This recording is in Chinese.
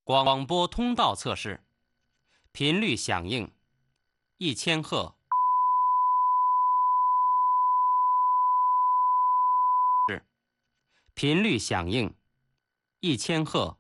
广播通道测试，频率响应1000赫。频率响应1000赫。